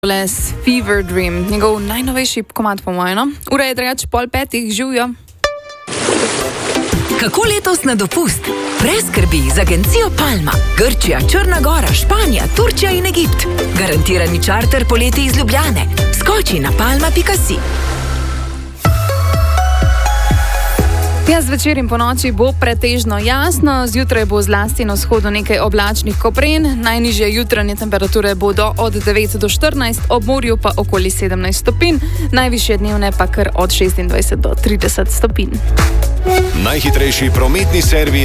Loveless Fever Dream, njegov najnovejši komad po mojem. Ura je drugače 4:30, živijo. Kako letos na dopust? Brez skrbi z agencijo Palma. Grčija, Črna Gora, Španija, Turčija in Egipt. Garantirani čarter poleti iz Ljubljane. Skoči na palma.si. Zvečer in po noči bo pretežno jasno, zjutraj bo zlasti na vzhodu nekaj oblačnih kopren, najnižje jutranje temperature bodo od 9 do 14, ob morju pa okoli 17 stopinj, najvišje dnevne pa kar od 26 do 30 stopinj. Najhitrejši prometni servis